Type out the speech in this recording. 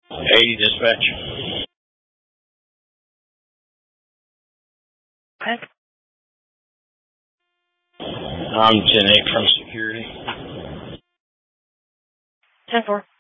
80 dispatch. Okay. I'm 10-8 from security. 10-4.